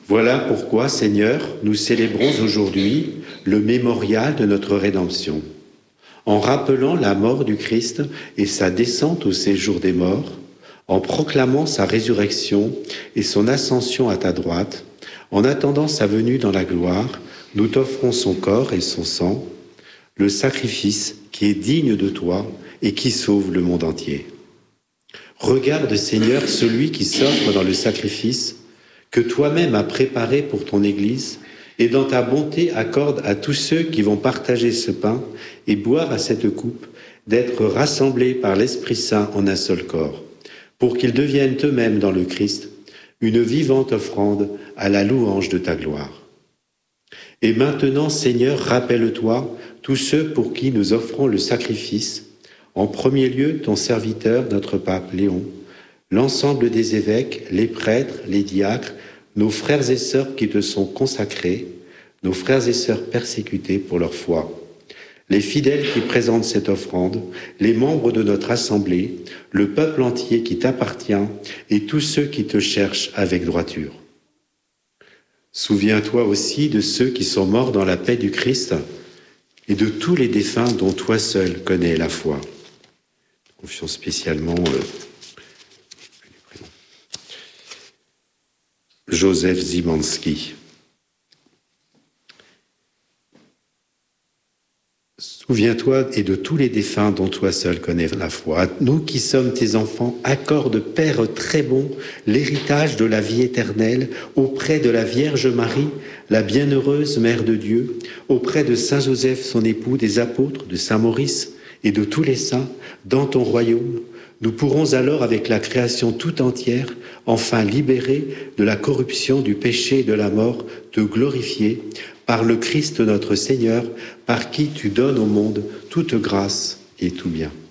Voilà pourquoi, Seigneur, nous célébrons aujourd'hui le mémorial de notre rédemption. En rappelant la mort du Christ et sa descente au séjour des morts, en proclamant sa résurrection et son ascension à ta droite, en attendant sa venue dans la gloire, nous t'offrons son corps et son sang, le sacrifice qui est digne de toi et qui sauve le monde entier. Regarde, Seigneur, celui qui s'offre dans le sacrifice que toi-même as préparé pour ton Église, et dans ta bonté accorde à tous ceux qui vont partager ce pain et boire à cette coupe d'être rassemblés par l'Esprit Saint en un seul corps, pour qu'ils deviennent eux-mêmes dans le Christ une vivante offrande à la louange de ta gloire. Et maintenant, Seigneur, rappelle-toi tous ceux pour qui nous offrons le sacrifice, en premier lieu ton serviteur, notre pape Léon, l'ensemble des évêques, les prêtres, les diacres, nos frères et sœurs qui te sont consacrés, nos frères et sœurs persécutés pour leur foi, les fidèles qui présentent cette offrande, les membres de notre assemblée, le peuple entier qui t'appartient et tous ceux qui te cherchent avec droiture. Souviens-toi aussi de ceux qui sont morts dans la paix du Christ et de tous les défunts dont toi seul connais la foi. Confions spécialement Joseph Zimanski. Souviens-toi et de tous les défunts dont toi seul connais la foi. Nous qui sommes tes enfants, accorde, Père très bon, l'héritage de la vie éternelle auprès de la Vierge Marie, la bienheureuse Mère de Dieu, auprès de Saint Joseph, son époux, des apôtres, de Saint Maurice et de tous les saints, dans ton royaume. Nous pourrons alors, avec la création tout entière, enfin libérés de la corruption, du péché et de la mort, te glorifier par le Christ notre Seigneur, par qui tu donnes au monde toute grâce et tout bien.